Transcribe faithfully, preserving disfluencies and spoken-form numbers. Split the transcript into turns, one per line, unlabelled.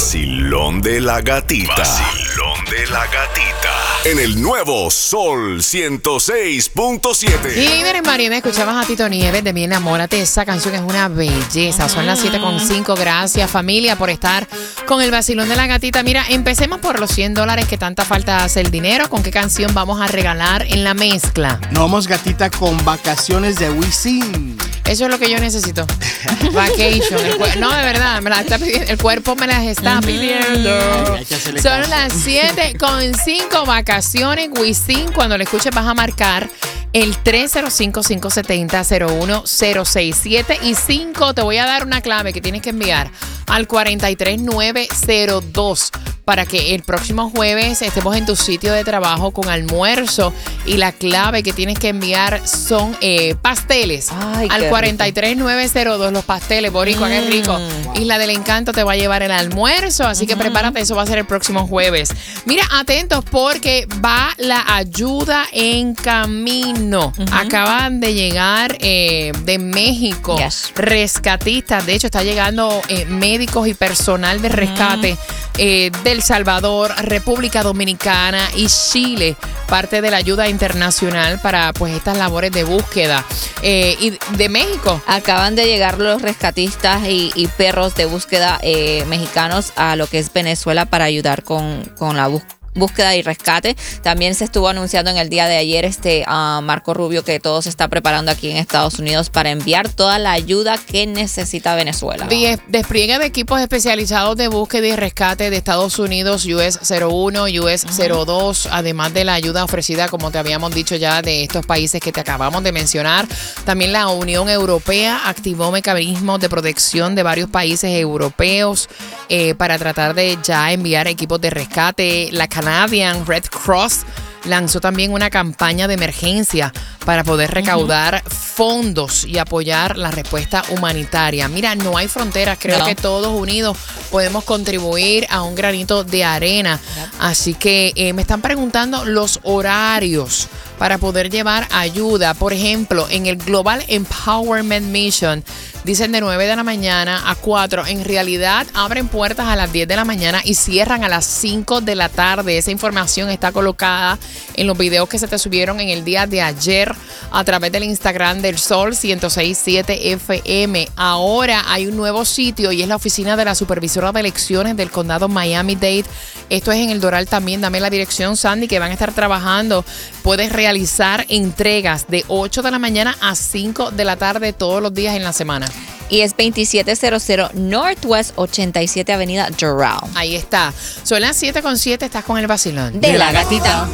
vacilón de la gatita. Vacilón de la gatita. En el nuevo Sol ciento seis punto siete.
Y miren, María, me escuchabas a Tito Nieves de Mi Enamórate. Esa canción es una belleza. Son las siete con cinco. Gracias, familia, por estar con el vacilón de la gatita. Mira, empecemos por los cien dólares que tanta falta hace el dinero. ¿Con qué canción vamos a regalar en la mezcla?
No vamos, gatita, con Vacaciones de Wisin.
Eso es lo que yo necesito. Vacation. El cuer- no, de verdad, me la está pidiendo. El cuerpo me las está pidiendo. Son las siete con cinco. Vacaciones, Wisin. Cuando le escuches vas a marcar el tres cero cinco, cinco siete cero, cero uno cero seis siete y cinco. Te voy a dar una clave que tienes que enviar al cuatro tres nueve cero dos para que el próximo jueves estemos en tu sitio de trabajo con almuerzo. Y la clave que tienes que enviar son eh, pasteles.
Ay,
al
qué
cuatro tres nueve cero dos, los pasteles, boricua,
Mm.
qué rico. Isla del Encanto te va a llevar el almuerzo, así que prepárate, eso va a ser el próximo jueves. Mira, atentos porque va la ayuda en camino. Acaban de llegar eh, de México
Yes.
rescatistas. De hecho, está llegando eh, médicos y personal de rescate eh, del Salvador, República Dominicana y Chile, parte de la ayuda internacional para pues estas labores de búsqueda. Eh, y de México.
Acaban de llegar los rescatistas y, y perros de búsqueda eh, mexicanos a lo que es Venezuela para ayudar con, con la búsqueda. Búsqueda y rescate. También se estuvo anunciando en el día de ayer este uh, Marco Rubio que todo se está preparando aquí en Estados Unidos para enviar toda la ayuda que necesita Venezuela.
Die- Despliegue de equipos especializados de búsqueda y rescate de Estados Unidos, U S cero uno, U S cero dos, además de la ayuda ofrecida, como te habíamos dicho ya, de estos países que te acabamos de mencionar. También la Unión Europea activó mecanismos de protección de varios países europeos eh, para tratar de ya enviar equipos de rescate. La Canadian Red Cross lanzó también una campaña de emergencia para poder recaudar uh-huh. fondos y apoyar la respuesta humanitaria. Mira, no hay fronteras. Creo no. que todos unidos podemos contribuir a un granito de arena. Yep. Así que eh, me están preguntando los horarios para poder llevar ayuda. Por ejemplo, en el Global Empowerment Mission, dicen de nueve de la mañana a cuatro. En realidad abren puertas a las diez de la mañana y cierran a las cinco de la tarde. Esa información está colocada en los videos que se te subieron en el día de ayer a través del Instagram del Sol ciento seis punto siete F M. Ahora hay un nuevo sitio y es la oficina de la supervisora de elecciones del condado Miami-Dade. Esto es en el Doral también. Dame la dirección, Sandy, que van a estar trabajando. Puedes realizar entregas de ocho de la mañana a cinco de la tarde todos los días en la semana.
Y es veintisiete cero cero Northwest ochenta y siete Avenida Doral.
Ahí está. Son las siete con siete. Estás con el vacilón
de la gatita.